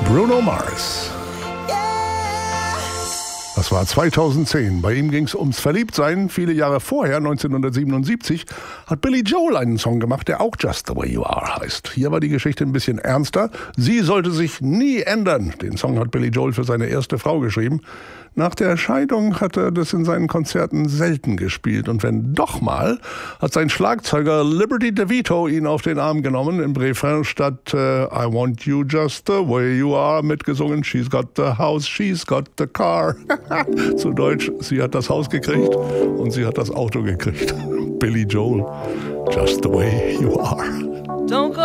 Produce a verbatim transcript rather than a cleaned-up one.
Bruno Mars. Das war zweitausendzehn. Bei ihm ging es ums Verliebtsein. Viele Jahre vorher, neunzehnhundertsiebenundsiebzig, hat Billy Joel einen Song gemacht, der auch Just the Way You Are heißt. Hier war die Geschichte ein bisschen ernster. Sie sollte sich nie ändern. Den Song hat Billy Joel für seine erste Frau geschrieben. Nach der Scheidung hat er das in seinen Konzerten selten gespielt. Und wenn doch mal, hat sein Schlagzeuger Liberty DeVito ihn auf den Arm genommen. Im Refrain statt äh, I want you just the way you are mitgesungen. She's got the house, she's got the car. Zu Deutsch, sie hat das Haus gekriegt und sie hat das Auto gekriegt. Billy Joel, just the way you are. Don't go